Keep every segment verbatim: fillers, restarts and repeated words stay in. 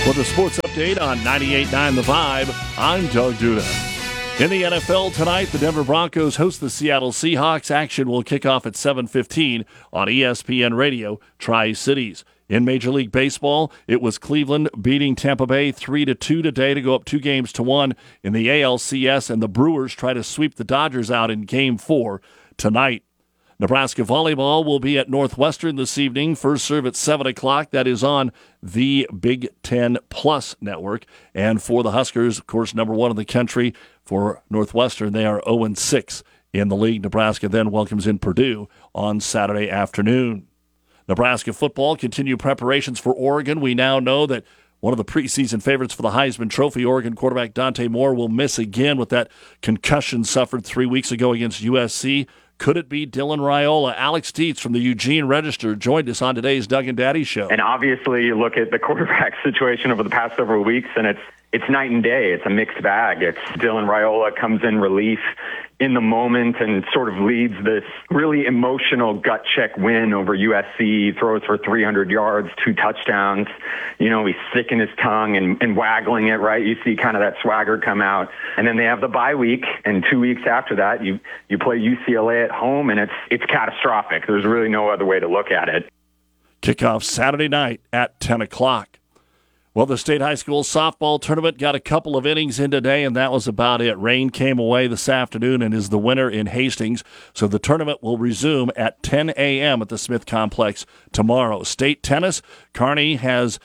With a sports update on ninety-eight point nine The Vibe, I'm Doug Duda. In the N F L tonight, the Denver Broncos host the Seattle Seahawks. Action will kick off at seven fifteen on E S P N Radio, Tri-Cities. In Major League Baseball, it was Cleveland beating Tampa Bay three to two today to go up two games to one in the A L C S, and the Brewers try to sweep the Dodgers out in Game four tonight. Nebraska volleyball will be at Northwestern this evening. First serve at seven o'clock. That is on the Big Ten Plus network. And for the Huskers, of course, number one in the country for Northwestern, they are oh and six in the league. Nebraska then welcomes in Purdue on Saturday afternoon. Nebraska football continue preparations for Oregon. We now know that one of the preseason favorites for the Heisman Trophy, Oregon quarterback Dante Moore, will miss again with that concussion suffered three weeks ago against U S C. Could it be Dylan Raiola? Alex Dietz from the Eugene Register joined us on today's Doug and Daddy show. And obviously, you look at the quarterback situation over the past several weeks, and it's it's night and day. It's a mixed bag. It's Dylan Raiola comes in relief in the moment and sort of leads this really emotional gut check win over U S C, throws for three hundred yards, two touchdowns. You know, he's sticking his tongue and, and waggling it, right? You see kind of that swagger come out. And then they have the bye week, and two weeks after that, you you play U C L A at home, and it's it's catastrophic. There's really no other way to look at it. Kickoff Saturday night at ten o'clock. Well, the state high school softball tournament got a couple of innings in today, and that was about it. Rain came away this afternoon and is the winner in Hastings. So the tournament will resume at ten a.m. at the Smith Complex tomorrow. State tennis, Kearney has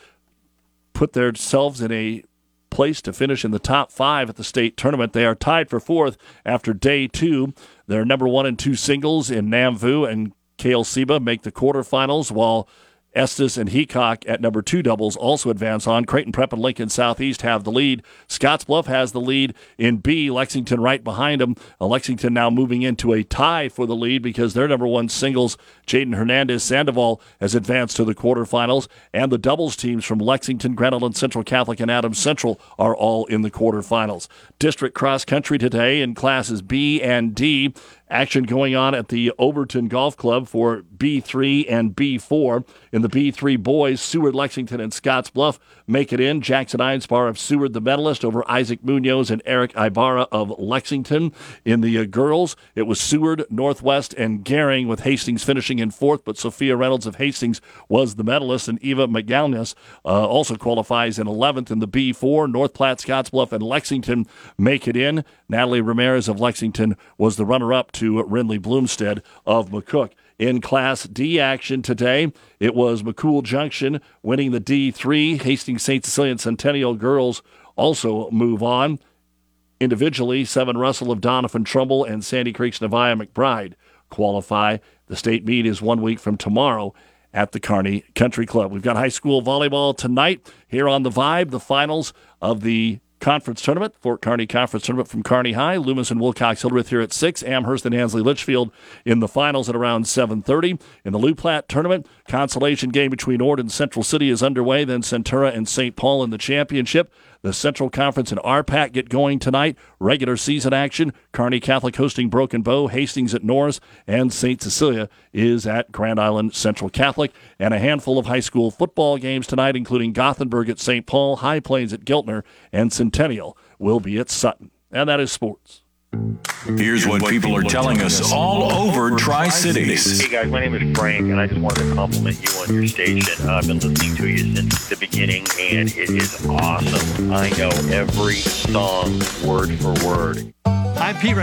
put themselves in a place to finish in the top five at the state tournament. They are tied for fourth after day two. They're number one and two singles in Namvu and Kale Seba make the quarterfinals, while Estes and Heacock at number two doubles also advance on. Creighton Prep and Lincoln Southeast have the lead. Scottsbluff has the lead in B. Lexington right behind them. Uh, Lexington now moving into a tie for the lead because their number one singles, Jaden Hernandez Sandoval, has advanced to the quarterfinals. And the doubles teams from Lexington, Grand Island Central Catholic, and Adams Central are all in the quarterfinals. District cross country today in classes B and D. Action going on at the Overton Golf Club for B three and B four. In the B three boys, Seward, Lexington, and Scottsbluff make it in. Jackson Einspar of Seward, the medalist, over Isaac Munoz and Eric Ibarra of Lexington. In the uh, girls, it was Seward, Northwest, and Gehring, with Hastings finishing in fourth, but Sophia Reynolds of Hastings was the medalist, and Eva McGalnis uh, also qualifies in eleventh in the B four. North Platte, Scottsbluff, and Lexington make it in. Natalie Ramirez of Lexington was the runner-up to Rindley Bloomstead of McCook. In Class D action today, it was McCool Junction winning the D three. Hastings Saint Cecilia and Centennial girls also move on. Individually, Seven Russell of Donovan Trumbull and Sandy Creek's Nevaeh McBride qualify. The state meet is one week from tomorrow at the Kearney Country Club. We've got high school volleyball tonight here on The Vibe, the finals of the conference tournament, Fort Kearney Conference Tournament from Kearney High. Loomis and Wilcox Hildreth here at six. Amherst and Ansley Litchfield in the finals at around seven thirty. In the Lou Platte Tournament, consolation game between Ord and Central City is underway, then Centura and Saint Paul in the championship. The Central Conference and R PAC get going tonight. Regular season action, Kearney Catholic hosting Broken Bow, Hastings at Norris, and Saint Cecilia is at Grand Island Central Catholic. And a handful of high school football games tonight, including Gothenburg at Saint Paul, High Plains at Giltner, and Centennial will be at Sutton. And that is sports. Here's what people are telling us all over Tri-Cities. Hey guys, my name is Frank, and I just wanted to compliment you on your station. Uh, I've been listening to you since the beginning, and it is awesome. I know every song word for word. I'm Pete